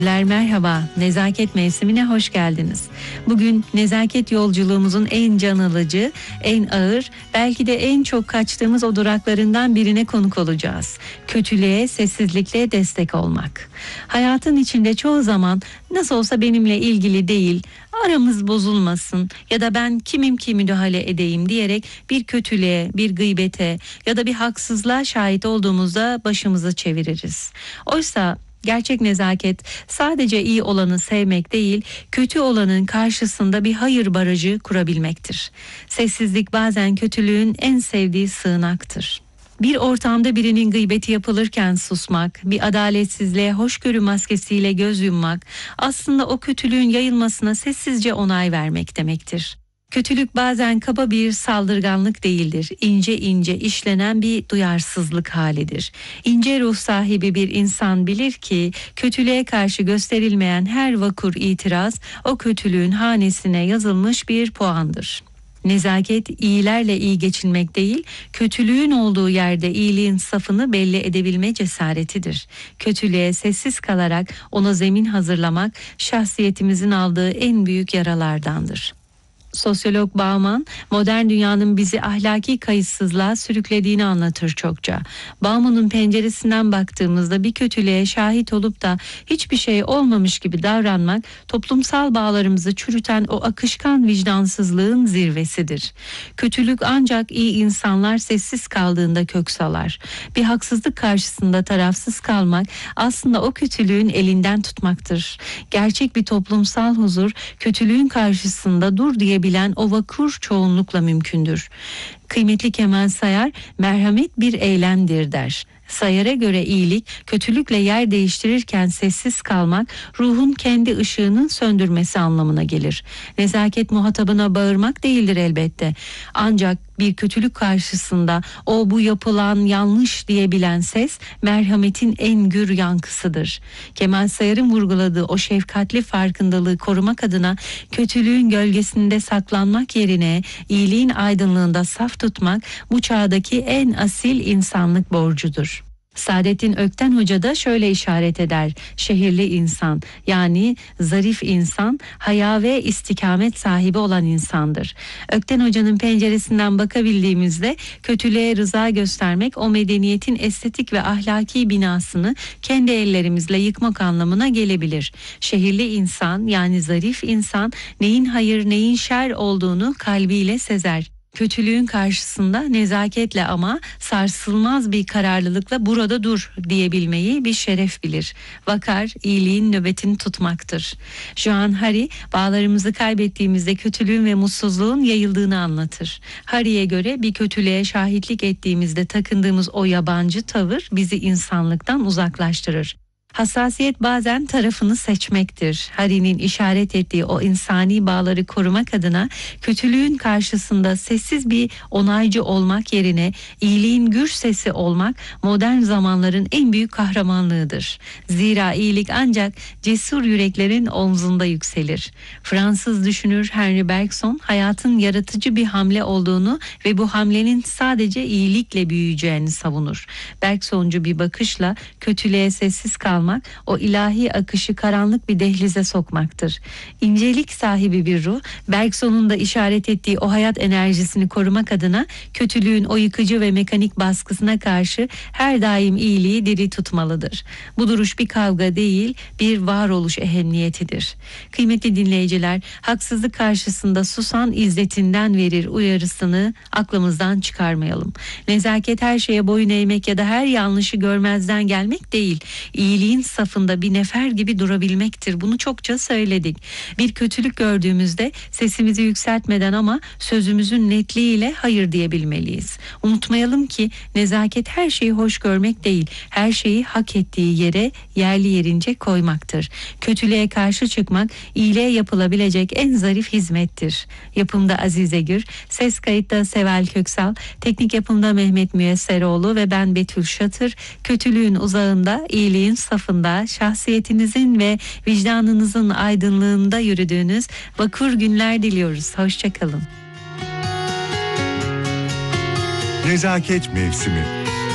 Merhaba, nezaket mevsimine hoş geldiniz. Bugün nezaket yolculuğumuzun en can alıcı, en ağır, belki de en çok kaçtığımız o duraklarından birine konuk olacağız. Kötülüğe, sessizlikle destek olmak. Hayatın içinde çoğu zaman nasıl olsa benimle ilgili değil, aramız bozulmasın ya da ben kimim ki müdahale edeyim diyerek bir kötülüğe, bir gıybete ya da bir haksızlığa şahit olduğumuzda başımızı çeviririz. Oysa gerçek nezaket sadece iyi olanı sevmek değil, kötü olanın karşısında bir hayır barajı kurabilmektir. Sessizlik bazen kötülüğün en sevdiği sığınaktır. Bir ortamda birinin gıybeti yapılırken susmak, bir adaletsizliğe hoşgörü maskesiyle göz yummak, aslında o kötülüğün yayılmasına sessizce onay vermek demektir. Kötülük bazen kaba bir saldırganlık değildir. İnce ince işlenen bir duyarsızlık halidir. İnce ruh sahibi bir insan bilir ki kötülüğe karşı gösterilmeyen her vakur itiraz o kötülüğün hanesine yazılmış bir puandır. Nezaket iyilerle iyi geçinmek değil, kötülüğün olduğu yerde iyiliğin safını belli edebilme cesaretidir. Kötülüğe sessiz kalarak ona zemin hazırlamak şahsiyetimizin aldığı en büyük yaralardandır. Sosyolog Bauman, modern dünyanın bizi ahlaki kayıtsızlığa sürüklediğini anlatır çokça. Bauman'ın penceresinden baktığımızda bir kötülüğe şahit olup da hiçbir şey olmamış gibi davranmak, toplumsal bağlarımızı çürüten o akışkan vicdansızlığın zirvesidir. Kötülük ancak iyi insanlar sessiz kaldığında kök salar. Bir haksızlık karşısında tarafsız kalmak aslında o kötülüğün elinden tutmaktır. Gerçek bir toplumsal huzur, kötülüğün karşısında dur diye bilen o vakur çoğunlukla mümkündür. Kıymetli Kemal Sayar, merhamet bir eylemdir der. Sayar'a göre iyilik, kötülükle yer değiştirirken sessiz kalmak, ruhun kendi ışığını söndürmesi anlamına gelir. Nezaket muhatabına bağırmak değildir elbette. Ancak bir kötülük karşısında o bu yapılan yanlış diyebilen ses, merhametin en gür yankısıdır. Kemal Sayar'ın vurguladığı o şefkatli farkındalığı korumak adına kötülüğün gölgesinde saklanmak yerine iyiliğin aydınlığında saf tutmak bu çağdaki en asil insanlık borcudur. Saadettin Ökten Hoca da şöyle işaret eder: şehirli insan, yani zarif insan, haya ve istikamet sahibi olan insandır. Ökten Hoca'nın penceresinden bakabildiğimizde kötülüğe rıza göstermek, o medeniyetin estetik ve ahlaki binasını kendi ellerimizle yıkmak anlamına gelebilir. Şehirli insan, yani zarif insan, neyin hayır neyin şer olduğunu kalbiyle sezer. Kötülüğün karşısında nezaketle ama sarsılmaz bir kararlılıkla burada dur diyebilmeyi bir şeref bilir. Vakar, iyiliğin nöbetini tutmaktır. Joan Hari, bağlarımızı kaybettiğimizde kötülüğün ve mutsuzluğun yayıldığını anlatır. Hari'ye göre bir kötülüğe şahitlik ettiğimizde takındığımız o yabancı tavır bizi insanlıktan uzaklaştırır. Hassasiyet bazen tarafını seçmektir. Hari'nin işaret ettiği o insani bağları korumak adına kötülüğün karşısında sessiz bir onaycı olmak yerine iyiliğin gür sesi olmak modern zamanların en büyük kahramanlığıdır. Zira iyilik ancak cesur yüreklerin omzunda yükselir. Fransız düşünür Henri Bergson, hayatın yaratıcı bir hamle olduğunu ve bu hamlenin sadece iyilikle büyüyeceğini savunur. Bergsoncu bir bakışla kötülüğe sessiz kalmak, o ilahi akışı karanlık bir dehlize sokmaktır. İncelik sahibi bir ruh, Bergson'un da işaret ettiği o hayat enerjisini korumak adına kötülüğün o yıkıcı ve mekanik baskısına karşı her daim iyiliği diri tutmalıdır. Bu duruş bir kavga değil, bir varoluş ehemmiyetidir. Kıymetli dinleyiciler, haksızlık karşısında susan izzetinden verir uyarısını aklımızdan çıkarmayalım. Nezaket her şeye boyun eğmek ya da her yanlışı görmezden gelmek değil, İyiliğin safında bir nefer gibi durabilmektir. Bunu çokça söyledik. Bir kötülük gördüğümüzde sesimizi yükseltmeden ama sözümüzün netliğiyle hayır diyebilmeliyiz. Unutmayalım ki nezaket her şeyi hoş görmek değil, her şeyi hak ettiği yere yerli yerince koymaktır. Kötülüğe karşı çıkmak iyiliğe yapılabilecek en zarif hizmettir. Yapımda Azize Gür, ses kayıtta Seval Köksal, teknik yapımda Mehmet Müyesseroğlu ve ben Betül Şatır. Kötülüğün uzağında, iyiliğin safında, şahsiyetinizin ve vicdanınızın aydınlığında yürüdüğünüz vakur günler diliyoruz. Hoşça kalın. Nezaket mevsimi.